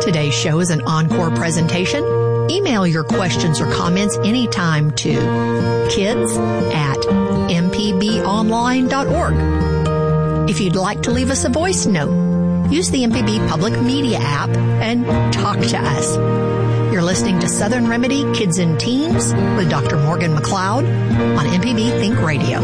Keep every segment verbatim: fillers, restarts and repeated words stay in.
Today's show is an encore presentation. Email your questions or comments anytime to kids at m p b online dot org. If you'd like to leave us a voice note, use the M P B Public Media app and talk to us. You're listening to Southern Remedy Kids and Teens with Doctor Morgan McLeod on M P B Think Radio.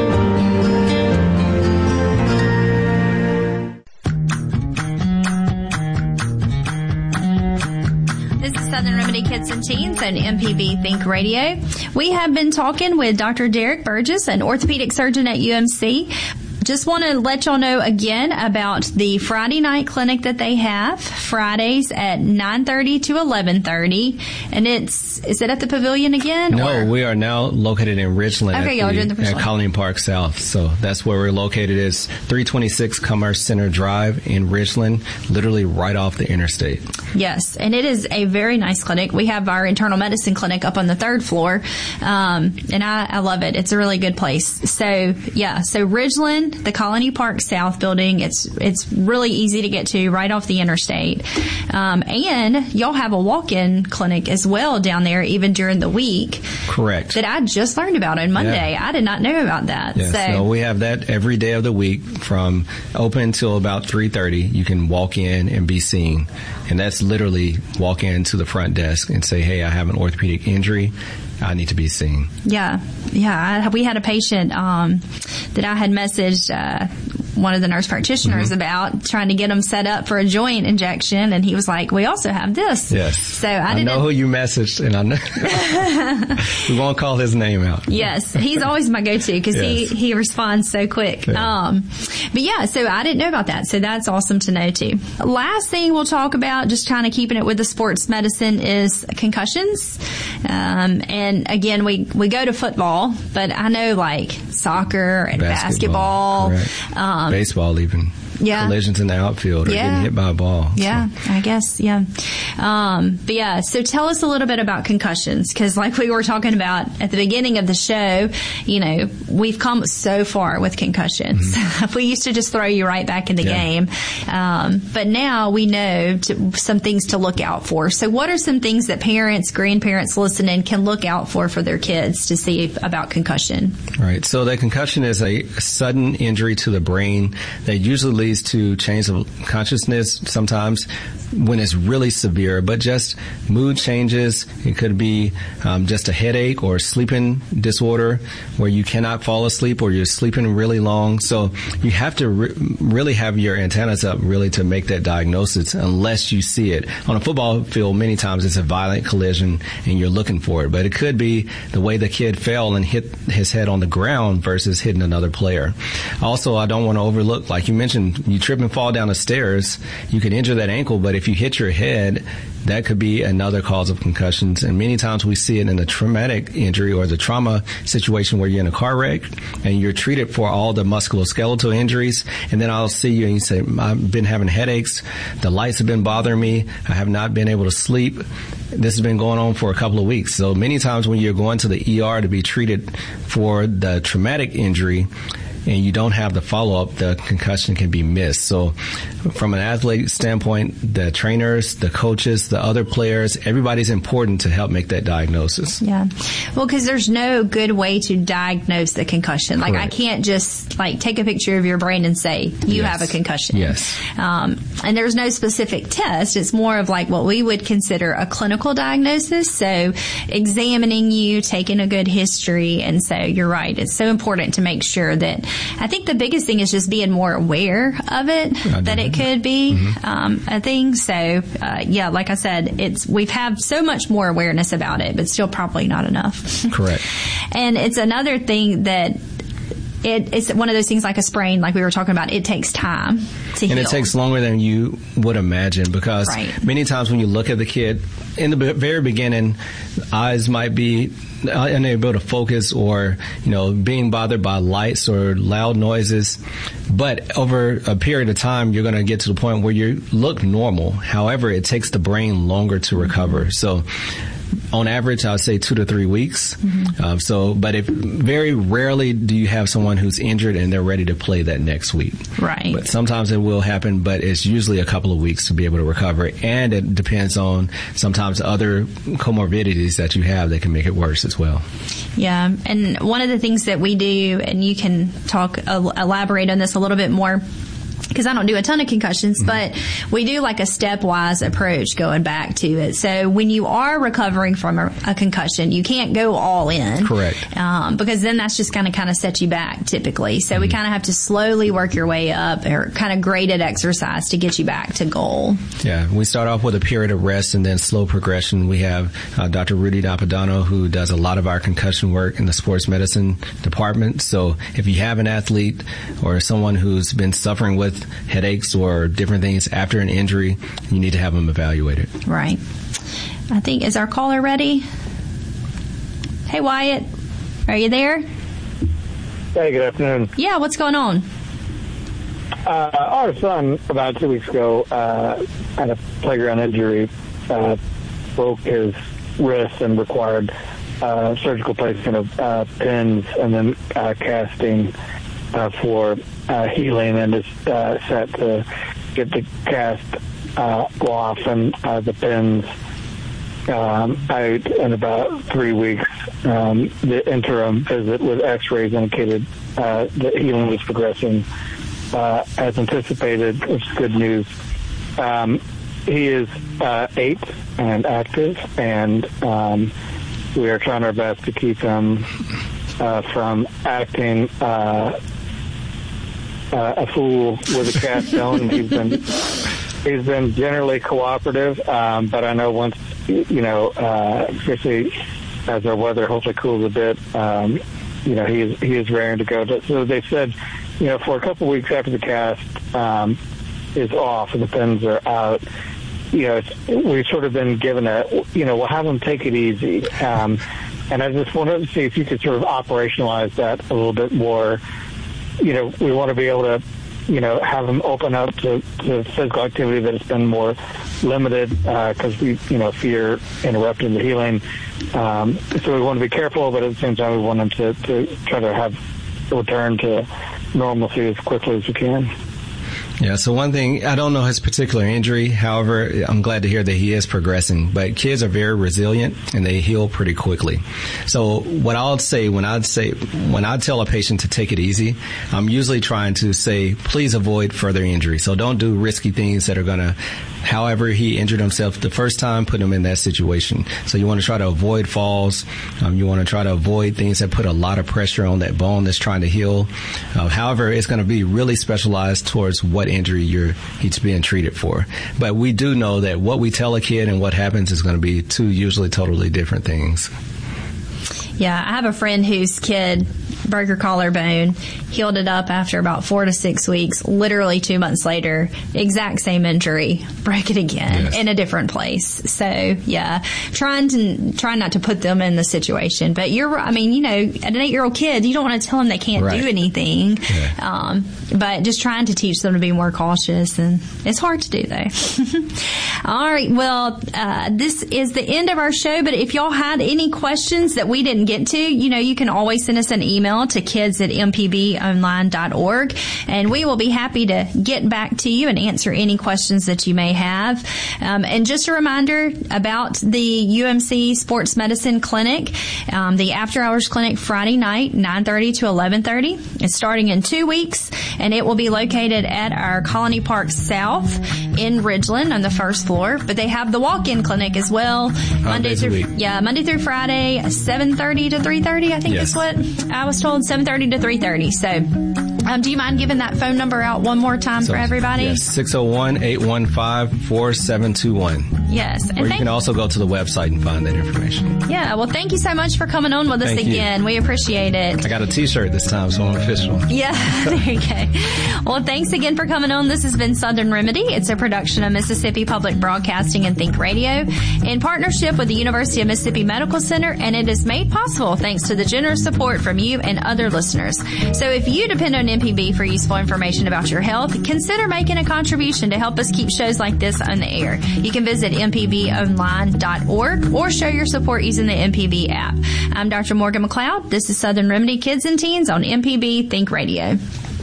Southern Remedy Kids and Teens on M P B Think Radio. We have been talking with Doctor Derek Burgess, an orthopedic surgeon at U M C. Just want to let y'all know again about the Friday night clinic that they have, Fridays at nine thirty to eleven thirty. And it's, is it at the Pavilion again? No, or? We are now located in Ridgeland okay, at, y'all the, the at Colony Park South. So that's where we're located. It's three twenty-six Commerce Center Drive in Ridgeland, literally right off the interstate. Yes, and it is a very nice clinic. We have our internal medicine clinic up on the third floor, um, and I, I love it. It's a really good place. So, yeah, so Ridgeland, the Colony Park South building, it's it's really easy to get to right off the interstate. Um, and y'all have a walk-in clinic as well down there, even during the week. Correct. That I just learned about on Monday. Yeah. I did not know about that. Yes, so. so we have that every day of the week from open till about three thirty. You can walk in and be seen. And that's literally walk into the front desk and say, hey, I have an orthopedic injury. I need to be seen. Yeah. Yeah. I, we had a patient um, that I had messaged uh, one of the nurse practitioners mm-hmm. about trying to get him set up for a joint injection. And he was like, we also have this. Yes. So I, I didn't know who you messaged, and I know we won't call his name out. Yes. He's always my go-to because yes. he, he responds so quick. Yeah. Um, but yeah, so I didn't know about that. So that's awesome to know too. Last thing we'll talk about, just kind of keeping it with the sports medicine, is concussions. Um, and again, we, we go to football, but I know like soccer and basketball, basketball um, baseball even. Yeah. Collisions in the outfield or yeah. getting hit by a ball. Yeah, so. I guess, yeah. Um, but yeah, so tell us a little bit about concussions, because like we were talking about at the beginning of the show, you know, we've come so far with concussions. Mm-hmm. We used to just throw you right back in the yeah. game. Um, but now we know to, some things to look out for. So what are some things that parents, grandparents listening can look out for for their kids to see if, about concussion? Right. So the concussion is a sudden injury to the brain that usually leads to change of consciousness sometimes when it's really severe, but just mood changes. It could be um, just a headache or sleeping disorder where you cannot fall asleep or you're sleeping really long. So you have to re- really have your antennas up really to make that diagnosis unless you see it. On a football field, many times it's a violent collision and you're looking for it, but it could be the way the kid fell and hit his head on the ground versus hitting another player. Also, I don't want to overlook, like you mentioned, you trip and fall down the stairs, you could injure that ankle, but if you hit your head, that could be another cause of concussions. And many times we see it in a traumatic injury or the trauma situation where you're in a car wreck and you're treated for all the musculoskeletal injuries. And then I'll see you and you say, I've been having headaches. The lights have been bothering me. I have not been able to sleep. This has been going on for a couple of weeks. So many times when you're going to the E R to be treated for the traumatic injury, and you don't have the follow-up, the concussion can be missed. So from an athletic standpoint, the trainers, the coaches, the other players, everybody's important to help make that diagnosis. Yeah. Well, because there's no good way to diagnose the concussion. Like, Correct. I can't just, like, take a picture of your brain and say, you yes. have a concussion. Yes. Um, and there's no specific test. It's more of, like, what we would consider a clinical diagnosis. So examining you, taking a good history. And so you're right. It's so important to make sure that I think the biggest thing is just being more aware of it, that it could be mm-hmm. um, a thing. So, uh, yeah, like I said, it's we've had so much more awareness about it, but still probably not enough. Correct. And it's another thing that it, it's one of those things like a sprain, like we were talking about. It takes time to heal. And it takes longer than you would imagine because right. many times when you look at the kid, in the very beginning, eyes might be unable to focus or, you know, being bothered by lights or loud noises. But over a period of time, you're going to get to the point where you look normal. However, it takes the brain longer to recover. So on average, I would say two to three weeks. Mm-hmm. Um, so, but if very rarely do you have someone who's injured and they're ready to play that next week. Right. But sometimes it will happen, but it's usually a couple of weeks to be able to recover. And it depends on sometimes other comorbidities that you have that can make it worse as well. Yeah. And one of the things that we do, and you can talk, uh, elaborate on this a little bit more, because I don't do a ton of concussions, mm-hmm. but we do like a stepwise approach going back to it. So when you are recovering from a, a concussion, you can't go all in. Correct. Um, because then that's just going to kind of set you back typically. So mm-hmm. we kind of have to slowly work your way up, or kind of graded exercise to get you back to goal. Yeah. We start off with a period of rest and then slow progression. We have uh, Doctor Rudy Napadano, who does a lot of our concussion work in the sports medicine department. So if you have an athlete or someone who's been suffering with headaches or different things after an injury, you need to have them evaluated. Right. I think, is our caller ready? Hey, Wyatt, are you there? Hey, good afternoon. Yeah, what's going on? Uh, our son, about two weeks ago, uh, had a playground injury, uh, broke his wrist and required uh, surgical placement of uh, pins and then uh, casting Uh, for uh, healing, and is uh, set to get the cast uh, off and uh, the pins um, out in about three weeks. Um, the interim visit with x-rays indicated uh, that healing was progressing uh, as anticipated, which is good news. Um, he is uh, eight and active, and um, we are trying our best to keep him uh, from acting uh, Uh, a fool with a cast stone. He's been he's been generally cooperative, um, but I know once you know, uh, especially as our weather hopefully cools a bit, um, you know, he is he is raring to go. So they said, you know, for a couple of weeks after the cast um, is off and the pins are out, you know, it's, we've sort of been given a, you know, we'll have him take it easy. Um, and I just wanted to see if you could sort of operationalize that a little bit more. You know, we want to be able to, you know, have them open up to, to physical activity that has been more limited because uh, we, you know, fear interrupting the healing. Um, so we want to be careful, but at the same time we want them to, to try to have a return to normalcy as quickly as we can. Yeah, so one thing, I don't know his particular injury. However, I'm glad to hear that he is progressing. But kids are very resilient and they heal pretty quickly. So what I'll say when I'd say, when I tell a patient to take it easy, I'm usually trying to say, please avoid further injury. So don't do risky things that are going to, however he injured himself the first time, put him in that situation. So you want to try to avoid falls. Um, you want to try to avoid things that put a lot of pressure on that bone that's trying to heal. Uh, however, it's going to be really specialized towards what injury you're he's being treated for. But we do know that what we tell a kid and what happens is going to be two usually totally different things. Yeah, I have a friend whose kid broke her collarbone, healed it up after about four to six weeks. Literally two months later, exact same injury, broke it again yes. in a different place. So yeah, trying to trying not to put them in the situation. But you're, I mean, you know, at an eight-year-old kid, you don't want to tell them they can't right. do anything. Yeah. Um, but just trying to teach them to be more cautious, and it's hard to do though. All right, well, uh, this is the end of our show. But if y'all had any questions that we didn't get to, you know, you can always send us an email to kids at m p b online dot org, and we will be happy to get back to you and answer any questions that you may have. Um, and just a reminder about the U M C Sports Medicine Clinic, um, the After Hours Clinic Friday night, nine thirty to eleven thirty. It's starting in two weeks, and it will be located at our Colony Park South in Ridgeland on the first floor. But they have the walk-in clinic as well, Monday through yeah Monday through Friday, seven thirty to three thirty. I think yes. is what I was told, seven thirty to three thirty. So, um, do you mind giving that phone number out one more time so, for everybody? Yes, six oh one, eight one five, four seven two one. Yes. And or you can also go to the website and find that information. Yeah, well, thank you so much for coming on with us thank again. You. We appreciate it. I got a T-shirt this time, so I'm official. Yeah, there you go. Well, thanks again for coming on. This has been Southern Remedy. It's a production of Mississippi Public Broadcasting and Think Radio in partnership with the University of Mississippi Medical Center, and it is made possible thanks to the generous support from you and other listeners. So if you depend on M P B for useful information about your health, consider making a contribution to help us keep shows like this on the air. You can visit m p b online dot org or show your support using the M P B app. I'm Doctor Morgan McLeod. This is Southern Remedy Kids and Teens on M P B Think Radio.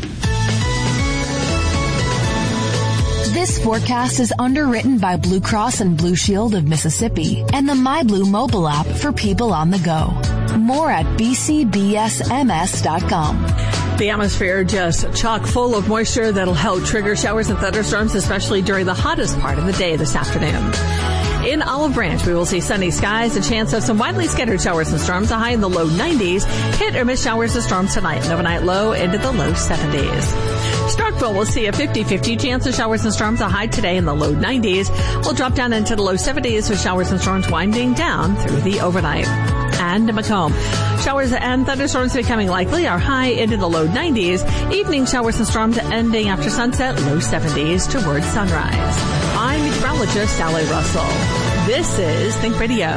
This forecast is underwritten by Blue Cross and Blue Shield of Mississippi and the MyBlue mobile app for people on the go. More at b c b s m s dot com. The atmosphere just chock full of moisture that'll help trigger showers and thunderstorms, especially during the hottest part of the day this afternoon. In Olive Branch, we will see sunny skies, a chance of some widely scattered showers and storms, a high in the low nineties. Hit or miss showers and storms tonight, an overnight low into the low seventies. Starkville will see a fifty-fifty chance of showers and storms, a high today in the low nineties. We'll drop down into the low seventies with showers and storms winding down through the overnight. And Macomb, showers and thunderstorms becoming likely, are high into the low nineties. Evening showers and storms ending after sunset, low seventies towards sunrise. I'm meteorologist Sally Russell. This is Think Radio.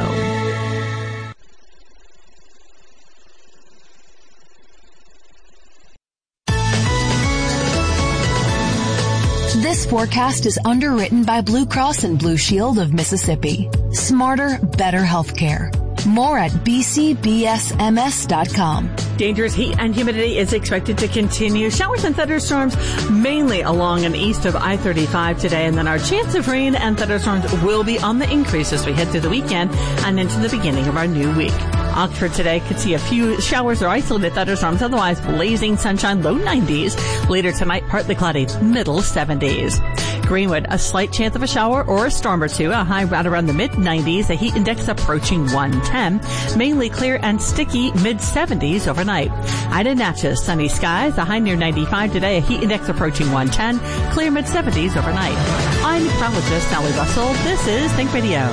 This forecast is underwritten by Blue Cross and Blue Shield of Mississippi. Smarter, better healthcare. More at b c b s m s dot com. Dangerous heat and humidity is expected to continue. Showers and thunderstorms mainly along and east of I thirty-five today, and then our chance of rain and thunderstorms will be on the increase as we head through the weekend and into the beginning of our new week. Oxford today could see a few showers or isolated thunderstorms, otherwise blazing sunshine, low nineties. Later tonight, partly cloudy, middle seventies. Greenwood, a slight chance of a shower or a storm or two, a high right around the mid nineties, a heat index approaching one ten. Mainly clear and sticky, mid seventies overnight. Ida Natchez, sunny skies, a high near ninety-five today, a heat index approaching one ten, clear mid seventies overnight. I'm meteorologist Sally Russell. This is Think Radio.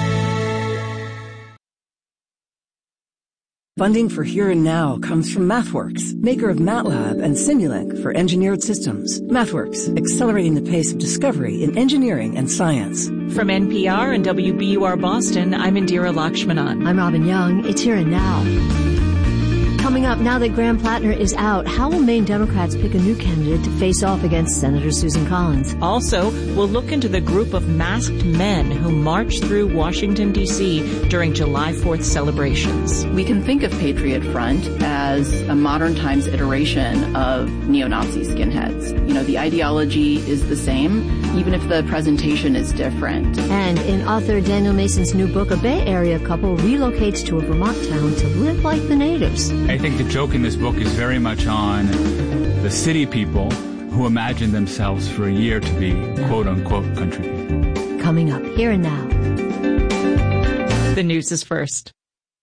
Funding for Here and Now comes from MathWorks, maker of MATLAB and Simulink for engineered systems. MathWorks, accelerating the pace of discovery in engineering and science. From N P R and W B U R Boston, I'm Indira Lakshmanan. I'm Robin Young. It's Here and Now. Coming up, now that Graham Plattner is out, how will Maine Democrats pick a new candidate to face off against Senator Susan Collins? Also, we'll look into the group of masked men who marched through Washington, D C during July fourth celebrations. We can think of Patriot Front as a modern times iteration of neo-Nazi skinheads. You know, the ideology is the same, even if the presentation is different. And in author Daniel Mason's new book, a Bay Area couple relocates to a Vermont town to live like the natives. I think the joke in this book is very much on the city people who imagine themselves for a year to be quote-unquote country people. Coming up, Here and Now. The news is first.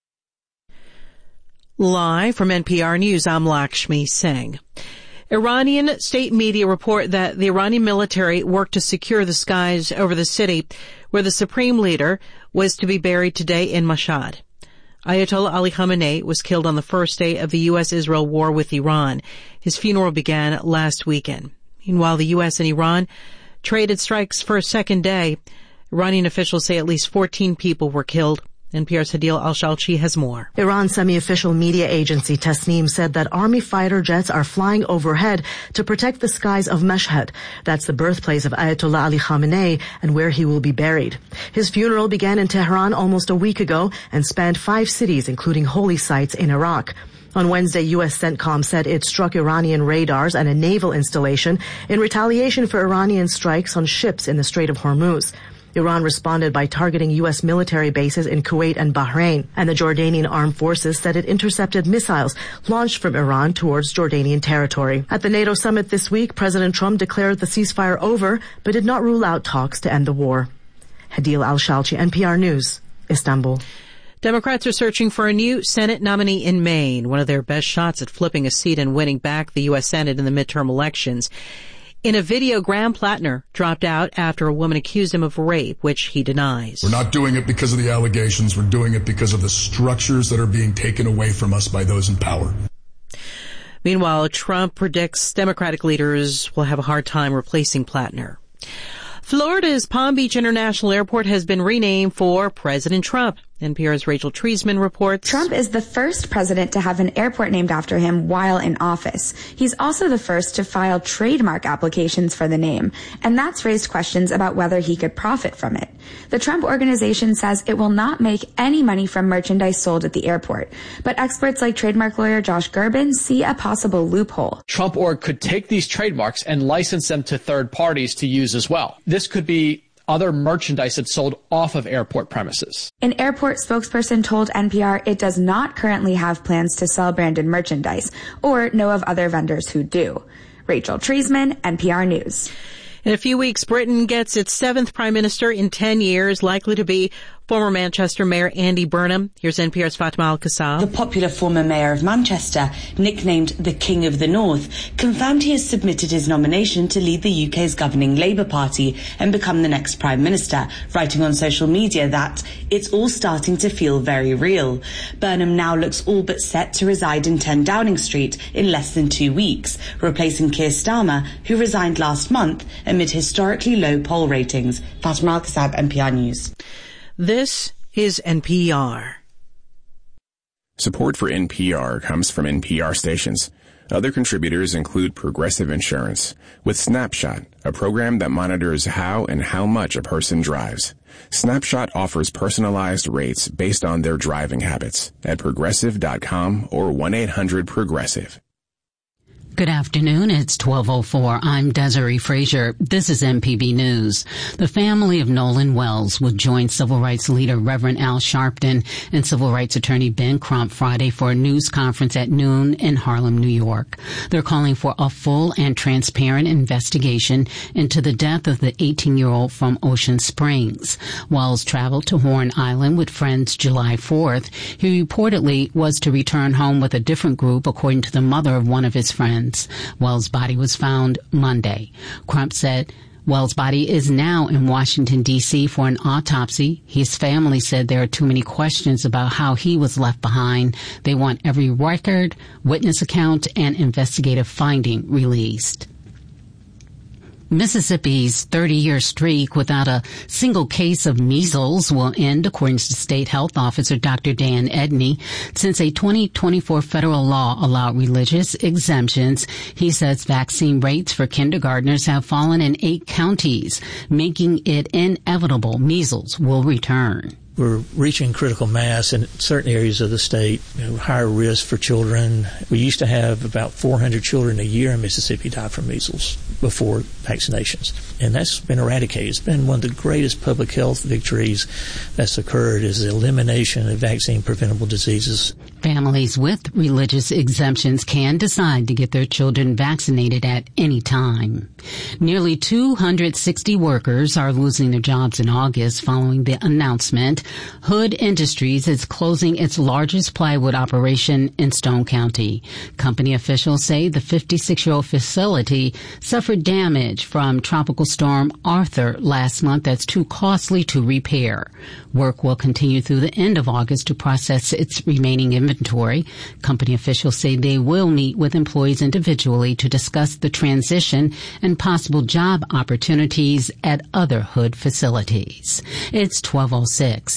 Live from N P R News, I'm Lakshmi Singh. Iranian state media report that the Iranian military worked to secure the skies over the city where the supreme leader was to be buried today in Mashhad. Ayatollah Ali Khamenei was killed on the first day of the U S Israel war with Iran. His funeral began last weekend. Meanwhile, the U S and Iran traded strikes for a second day. Iranian officials say at least fourteen people were killed. N P R's Hadil Al-Shalchi has more. Iran's semi-official media agency Tasnim said that army fighter jets are flying overhead to protect the skies of Mashhad. That's the birthplace of Ayatollah Ali Khamenei and where he will be buried. His funeral began in Tehran almost a week ago and spanned five cities, including holy sites in Iraq. On Wednesday, U S CENTCOM said it struck Iranian radars and a naval installation in retaliation for Iranian strikes on ships in the Strait of Hormuz. Iran responded by targeting U S military bases in Kuwait and Bahrain, and the Jordanian armed forces said it intercepted missiles launched from Iran towards Jordanian territory. At the NATO summit this week, President Trump declared the ceasefire over, but did not rule out talks to end the war. Hadil Al-Shalchi, N P R News, Istanbul. Democrats are searching for a new Senate nominee in Maine, one of their best shots at flipping a seat and winning back the U S Senate in the midterm elections. In a video, Graham Plattner dropped out after a woman accused him of rape, which he denies. We're not doing it because of the allegations. We're doing it because of the structures that are being taken away from us by those in power. Meanwhile, Trump predicts Democratic leaders will have a hard time replacing Plattner. Florida's Palm Beach International Airport has been renamed for President Trump. N P R's Rachel Treisman reports. Trump is the first president to have an airport named after him while in office. He's also the first to file trademark applications for the name, and that's raised questions about whether he could profit from it. The Trump Organization says it will not make any money from merchandise sold at the airport, but experts like trademark lawyer Josh Gerben see a possible loophole. Trump Org could take these trademarks and license them to third parties to use as well. This could be other merchandise that's sold off of airport premises. An airport spokesperson told N P R it does not currently have plans to sell branded merchandise or know of other vendors who do. Rachel Treisman, N P R News. In a few weeks, Britain gets its seventh prime minister in ten years, likely to be former Manchester Mayor Andy Burnham. Here's N P R's Fatima Al-Qassam. The popular former mayor of Manchester, nicknamed the King of the North, confirmed he has submitted his nomination to lead the U K's governing Labour Party and become the next Prime Minister, writing on social media that it's all starting to feel very real. Burnham now looks all but set to reside in ten Downing Street in less than two weeks, replacing Keir Starmer, who resigned last month amid historically low poll ratings. Fatima Al-Qassam, N P R News. This is N P R. Support for N P R comes from N P R stations. Other contributors include Progressive Insurance, with Snapshot, a program that monitors how and how much a person drives. Snapshot offers personalized rates based on their driving habits at progressive dot com or one eight hundred progressive. Good afternoon. It's twelve oh four. I'm Desiree Frazier. This is M P B News. The family of Nolan Wells will join civil rights leader Reverend Al Sharpton and civil rights attorney Ben Crump Friday for a news conference at noon in Harlem, New York. They're calling for a full and transparent investigation into the death of the eighteen-year-old from Ocean Springs. Wells traveled to Horn Island with friends July fourth. He reportedly was to return home with a different group, according to the mother of one of his friends. Wells' body was found Monday. Crump said Wells' body is now in Washington, D C for an autopsy. His family said there are too many questions about how he was left behind. They want every record, witness account, and investigative finding released. Mississippi's thirty-year streak without a single case of measles will end, according to State Health Officer Doctor Dan Edney. Since a twenty twenty-four federal law allowed religious exemptions, he says vaccine rates for kindergartners have fallen in eight counties, making it inevitable measles will return. We're reaching critical mass in certain areas of the state, you know, higher risk for children. We used to have about four hundred children a year in Mississippi die from measles before vaccinations. And that's been eradicated. It's been one of the greatest public health victories that's occurred, is the elimination of vaccine-preventable diseases. Families with religious exemptions can decide to get their children vaccinated at any time. Nearly two hundred sixty workers are losing their jobs in August following the announcement Hood Industries is closing its largest plywood operation in Stone County. Company officials say the fifty-six-year-old facility suffered damage from Tropical Storm Arthur last month that's too costly to repair. Work will continue through the end of August to process its remaining inventory. Company officials say they will meet with employees individually to discuss the transition and possible job opportunities at other Hood facilities. It's twelve oh six.